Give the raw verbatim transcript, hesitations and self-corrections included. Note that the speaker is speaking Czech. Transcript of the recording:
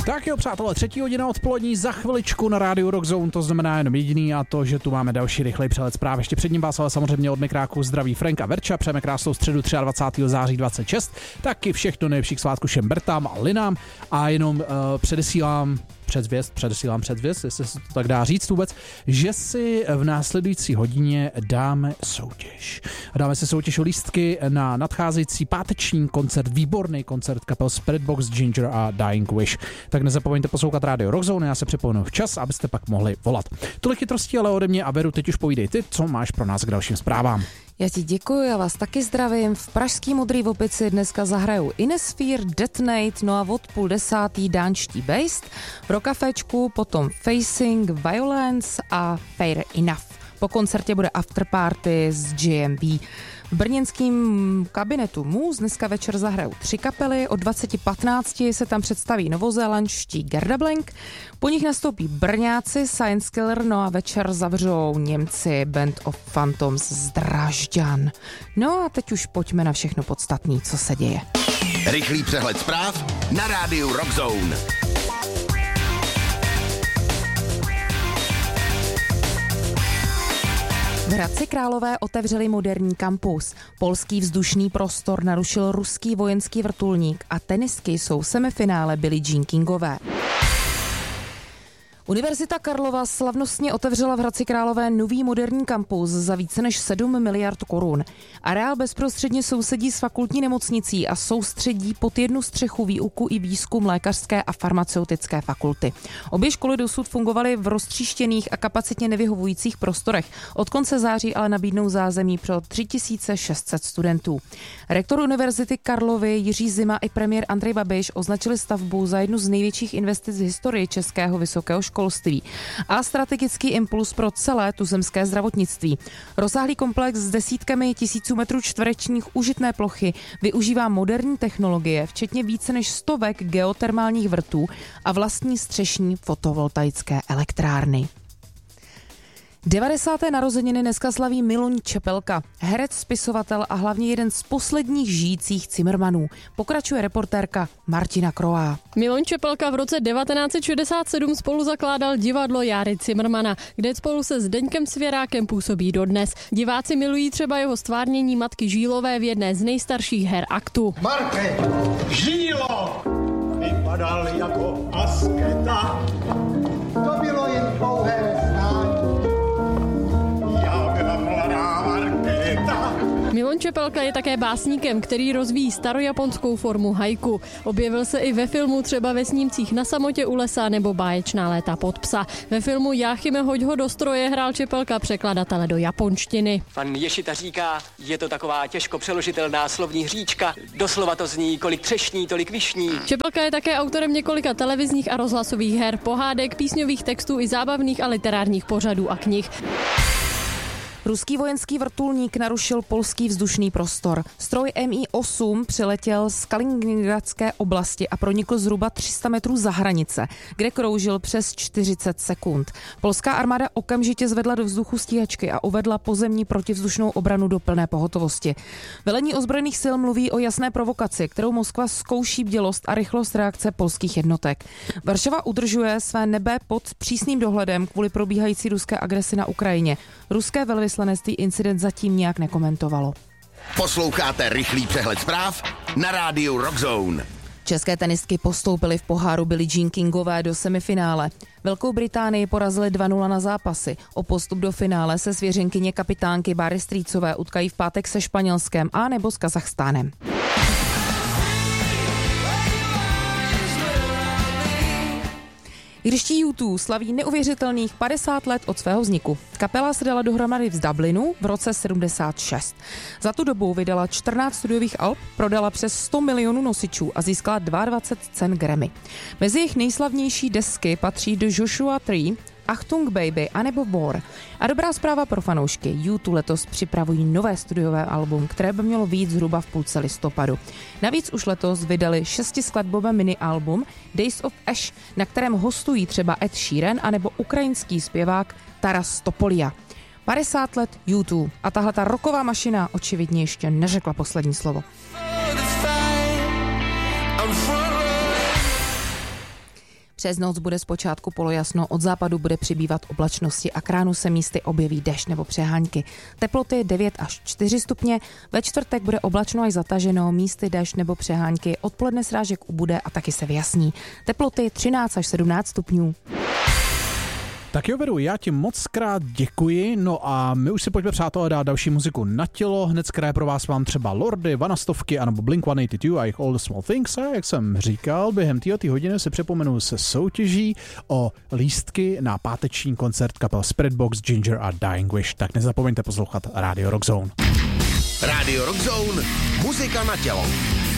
Tak jo, přátelé, třetí hodina odpolední za chviličku na rádiu Rock Zone, to znamená jenom jediný a to, že tu máme další rychlej přehled zpráv. Ještě před ním vás ale samozřejmě od mikráku zdraví Frank a Verča, přejeme krásnou středu dvacátého třetího září dvacet šest, taky všechno nejlepších svátků všem Bertám a Linám a jenom uh, předesílám předzvěst, předesílám předzvěst, jestli se to tak dá říct vůbec, že si v následující hodině dáme soutěž. Dáme si soutěž o lístky na nadcházející páteční koncert, výborný koncert kapel Spiritbox, Ginger a Dying Wish. Tak nezapomeňte poslouchat rádio Rock Zone, já se připomenu včas, abyste pak mohli volat. Tolik chytrostí ale ode mě a Veru, teď už povídej ty, co máš pro nás k dalším zprávám. Já ti děkuji, já vás taky zdravím. V pražský Modrý Opici dneska zahrajou Inesphere, Detonate, no a od půl desátý dánští Based. V Rockafečku potom Facing Violence a Fair Enough. Po koncertě bude afterparty z G M B. V brněnském kabinetu Moose dneska večer zahrajou tři kapely, od dvacet patnáct se tam představí novozélandští Gerda Blank, po nich nastoupí Brňáci Science Killer, no a večer zavřou Němci Band of Phantoms z Drážďan. No a teď už pojďme na všechno podstatné, co se děje. Rychlý přehled zpráv na rádiu Rock Zone. V Hradci Králové otevřeli moderní kampus. Polský vzdušný prostor narušil ruský vojenský vrtulník a tenistky jsou v semifinále Billie Jean Kingové. Univerzita Karlova slavnostně otevřela v Hradci Králové nový moderní kampus za více než sedm miliard korun. Areál bezprostředně sousedí s fakultní nemocnicí a soustředí pod jednu střechu výuku i výzkum lékařské a farmaceutické fakulty. Obě školy dosud fungovaly v roztříštěných a kapacitně nevyhovujících prostorech. Od konce září ale nabídnou zázemí pro tři tisíce šest set studentů. Rektor Univerzity Karlovy Jiří Zima i premiér Andrej Babiš označili stavbu za jednu z největších investic v historii českého vysokého školství a strategický impuls pro celé tuzemské zdravotnictví. Rozsáhlý komplex s desítkami tisíců metrů čtverečních užitné plochy využívá moderní technologie, včetně více než stovek geotermálních vrtů a vlastní střešní fotovoltaické elektrárny. devadesáté narozeniny dneska slaví Miloň Čepelka, herec, spisovatel a hlavně jeden z posledních žijících Cimrmanů. Pokračuje reportérka Martina Kroá. Miloň Čepelka v roce devatenáct set šedesát sedm spolu zakládal divadlo Járy Cimrmana, kde spolu se Zdeňkem Svěrákem působí dodnes. Diváci milují třeba jeho stvárnění matky Žílové v jedné z nejstarších her aktu. Marke, Žílo vypadal jako asketa, to bylo jen dlouhé znání. Miloň Čepelka je také básníkem, který rozvíjí starojaponskou formu haiku. Objevil se i ve filmu třeba Ve snímcích na samotě u lesa nebo Báječná léta pod psa. Ve filmu Jáchyme, hoď ho do stroje hrál Čepelka překladatele do japonštiny. Pan Ješita říká, je to taková těžko přeložitelná slovní hříčka. Doslova to zní, kolik třešní, tolik višní. Čepelka je také autorem několika televizních a rozhlasových her, pohádek, písňových textů i zábavných a literárních pořadů a knih. Ruský vojenský vrtulník narušil polský vzdušný prostor. Stroj M I osm přiletěl z Kaliningradské oblasti a pronikl zhruba tři sta metrů za hranice, kde kroužil přes čtyřicet sekund. Polská armáda okamžitě zvedla do vzduchu stíhačky a uvedla pozemní protivzdušnou obranu do plné pohotovosti. Velení ozbrojených sil mluví o jasné provokaci, kterou Moskva zkouší bdělost a rychlost reakce polských jednotek. Varšava udržuje své nebe pod přísným dohledem kvůli probíhající ruské agresi na Ukrajině. Ruské velvyslanectví incident zatím nějak nekomentovalo. Posloucháte rychlý přehled zpráv na rádiu Rock Zone. České tenistky postoupily v poháru Billie Jean Kingové do semifinále. Velkou Británii porazili dva nula na zápasy. O postup do finále se svěřenkyně kapitánky Báry Strýcové utkají v pátek se Španělskem a nebo s Kazachstánem. Irští U dva slaví neuvěřitelných padesát let od svého vzniku. Kapela se dala dohromady v Dublinu v roce sedmdesát šest. Za tu dobu vydala čtrnáct studiových alb, prodala přes sto milionů nosičů a získala dvacet dva cen Grammy. Mezi jejich nejslavnější desky patří The Joshua Tree, Achtung Baby anebo War. A dobrá zpráva pro fanoušky. U dva letos připravují nové studiové album, které by mělo vyjít zhruba v půlce listopadu. Navíc už letos vydali šestiskladbové mini-album Days of Ash, na kterém hostují třeba Ed Sheeran anebo ukrajinský zpěvák Taras Topolia. padesát let U dva a tahle ta rocková mašina očividně ještě neřekla poslední slovo. Přes noc bude zpočátku polojasno, od západu bude přibývat oblačnosti a k ránu se místy objeví déšť nebo přehánky. Teploty devět až čtyři stupně, ve čtvrtek bude oblačno až zataženo, místy déšť nebo přehánky, odpoledne srážek ubude a taky se vyjasní. Teploty třináct až sedmnáct stupňů. Tak jo, Veru, já ti moc krát děkuji, no a my už si pojďme, přátelé, dát další muziku na tělo. Hned zkrát pro vás mám třeba Lordy, Vanastovky anebo Blink sto osmdesát dva a jejich All the Small Things. A jak jsem říkal, během této hodiny se připomenu se soutěží o lístky na páteční koncert kapel Spiritbox, Ginger a Dying Wish. Tak nezapomeňte poslouchat Radio Rock Zone. Radio Rock Zone, muzika na tělo.